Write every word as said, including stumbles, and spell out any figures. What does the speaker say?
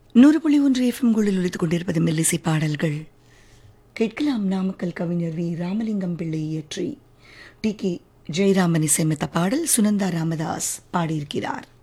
நூறு புள்ளி ஒன்று எஃப்எம்களில் ஒலித்துக் கொண்டிருப்பது மெல்லிசை பாடல்கள். கேட்கலாம். நாமக்கல் கவிஞர் வி ராமலிங்கம் பிள்ளை இயற்றி டி கே ஜெயராமன் இசையமைத்த பாடல் சுனந்தா ராமதாஸ் பாடியிருக்கிறார்.